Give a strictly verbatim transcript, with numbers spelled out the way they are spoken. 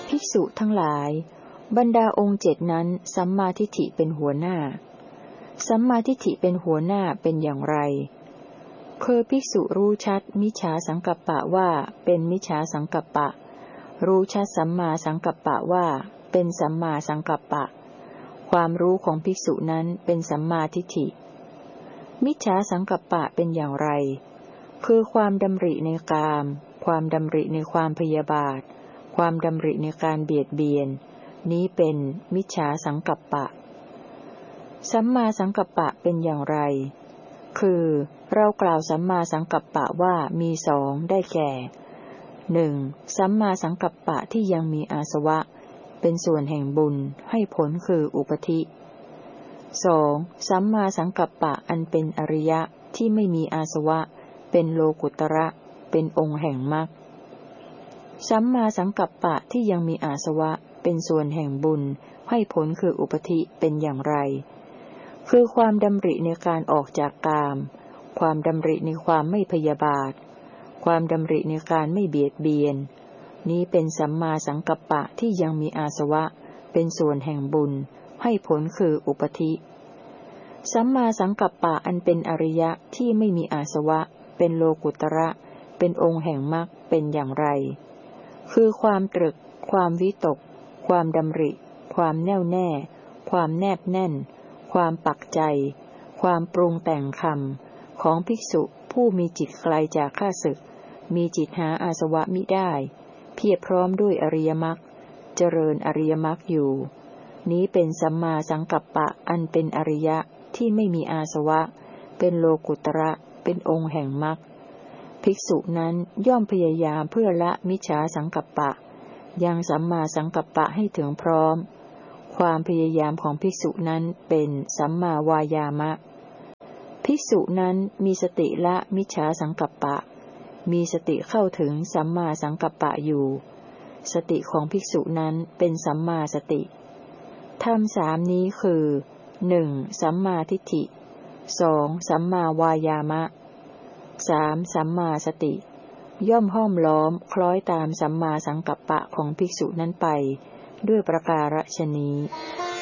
ภิกษุทั้งหลายบรรดาองค์เจ็ดนั้นสัมมาทิฏฐิเป็นหัวหน้าสัมมาทิฏฐิเป็นหัวหน้าเป็นอย่างไรคือภิกษุรู้ชัดมิจฉาสังกัปปะว่าเป็นมิจฉาสังกัปปะรู้ชัดสัมมาสังกัปปะว่าเป็นสัมมาสังกัปปะความรู้ของภิกษุนั้นเป็นสัมมาทิฏฐิมิจฉาสังกัปปะเป็นอย่างไรคือความดำริในกามความดำริในความพยาบาทความดำริในการเบียดเบียนนี้เป็นมิจฉาสังกัปปะสัมมาสังกัปปะเป็นอย่างไรคือเรากล่าวสัมมาสังกัปปะว่ามีสองได้แก่หนึ่งสัมมาสังกัปปะที่ยังมีอาสวะเป็นส่วนแห่งบุญให้ผลคืออุปธิสองสัมมาสังกัปปะอันเป็นอริยะที่ไม่มีอาสวะเป็นโลกุตระเป็นองค์แห่งมรรคสัมมาสังกัปปะที่ยังมีอาสวะเป็นส่วนแห่งบุญให้ผลคืออุปธิเป็นอย่างไรคือความดำริในการออกจากกามความดำริในความไม่พยาบาทความดำริในการไม่เบียดเบียนนี้เป็นสัมมาสังกัปปะที่ยังมีอาสวะเป็นส่วนแห่งบุญให้ผลคืออุปธิสัมมาสังกัปปะอันเป็นอริยะที่ไม่มีอาสวะเป็นโลกุตระเป็นองค์แห่งมรรคเป็นอย่างไรคือความตรึกความวิตกความดำริความแน่วแน่ความแนบแน่นความปักใจความปรุงแต่งคำของภิกษุผู้มีจิตไกลจากข้าศึกมีจิตหาอาสวะมิได้เพียรพร้อมด้วยอริยมรรคเจริญอริยมรรคอยู่นี้เป็นสัมมาสังกัปปะอันเป็นอริยะที่ไม่มีอาสวะเป็นโลกุตระเป็นองค์แห่งมรรคภิกษุนั้นย่อมพยายามเพื่อละมิจฉาสังกัปปะยังสัมมาสังกัปปะให้ถึงพร้อมความพยายามของภิกษุนั้นเป็นสัมมาวายามะภิกษุนั้นมีสติละมิจฉาสังกัปปะมีสติเข้าถึงสัมมาสังกัปปะอยู่สติของภิกษุนั้นเป็นสัมมาสติธรรมสามนี้คือหนึ่งสัมมาทิฏฐิสองสัมมาวายามะสามสัมมาสติย่อมห้อมล้อมคล้อยตามสัมมาสังกัปปะของภิกษุนั้นไปด้วยประการฉะนี้